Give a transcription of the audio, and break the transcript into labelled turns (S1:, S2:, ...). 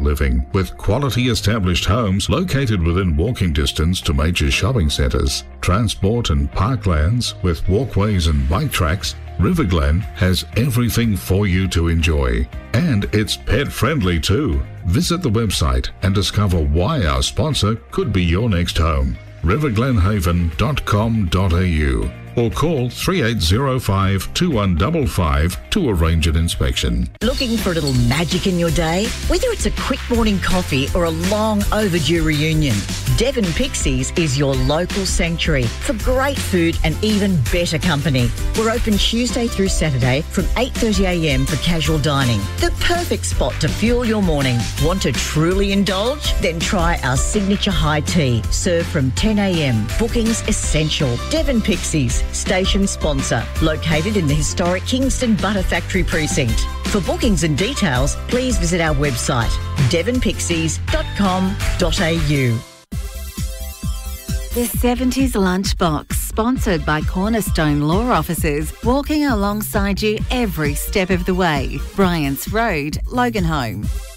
S1: living, with quality established homes located within walking distance to major shopping centres, transport and parklands with walkways and bike tracks, Riverglen has everything for you to enjoy. And it's pet-friendly too. Visit the website and discover why our sponsor could be your next home. riverglenhaven.com.au or call 3805 2155 to arrange an inspection.
S2: Looking for a little magic in your day? Whether it's a quick morning coffee or a long overdue reunion, Devon Pixies is your local sanctuary for great food and even better company. We're open Tuesday through Saturday from 8:30am for casual dining. The perfect spot to fuel your morning. Want to truly indulge? Then try our signature high tea, served from 10am. Bookings essential. Devon Pixies, station sponsor, located in the historic Kingston Butter Factory precinct. For bookings and details, please visit our website, devonpixies.com.au.
S3: The 70s Lunchbox, sponsored by Cornerstone Law Offices, walking alongside you every step of the way. Bryants Road, Loganholme.